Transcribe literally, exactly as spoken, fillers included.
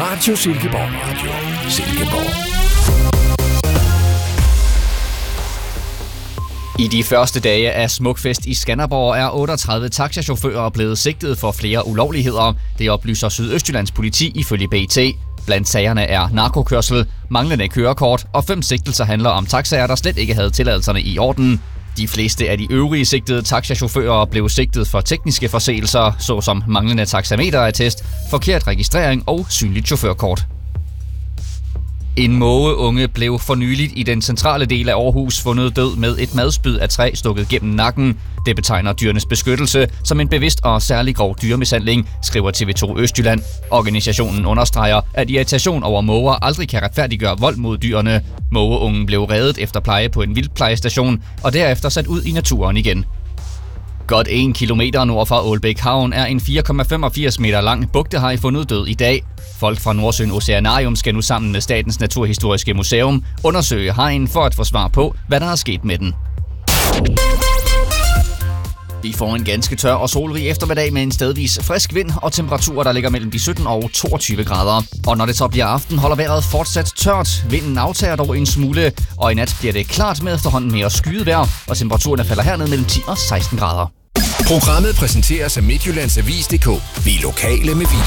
Radio Silkeborg. Radio Silkeborg. I de første dage af Smukfest i Skanderborg er otteogtredive taxachauffører blevet sigtet for flere ulovligheder. Det oplyser Sydøstjyllands politi ifølge B T. Blandt sagerne er narkokørsel, manglende kørekort og fem sigtelser handler om taxaer, der slet ikke havde tilladelserne i orden. De fleste af de øvrige sigtede taxachauffører blev sigtet for tekniske forseelser, såsom manglende taxameterattest, forkert registrering og synligt chaufførkort. En mågeunge blev for nyligt i den centrale del af Aarhus fundet død med et madspyd af træ stukket gennem nakken. Det betegner Dyrenes Beskyttelse som en bevidst og særlig grov dyremishandling, skriver T V to Østjylland. Organisationen understreger, at irritation over måger aldrig kan retfærdiggøre vold mod dyrene. Mågeungen blev reddet efter pleje på en vildtplejestation og derefter sat ud i naturen igen. Godt en kilometer nord for Ålbæk Havn er en fire komma femogfirs meter lang bugtehaj fundet død i dag. Folk fra Nordsøen Oceanarium skal nu sammen med Statens Naturhistoriske Museum undersøge hajen for at få svar på, hvad der er sket med den. Vi får en ganske tør og solrig eftermiddag med en stedvis frisk vind og temperaturer, der ligger mellem de sytten og toogtyve grader. Og når det så bliver aften, holder vejret fortsat tørt. Vinden aftager dog en smule, og i nat bliver det klart med efterhånden mere skyet vejr, og temperaturerne falder herned mellem ti og seksten grader. Programmet præsenteres af Midtjyllands Avis punktum d k. Vi er lokale med vi.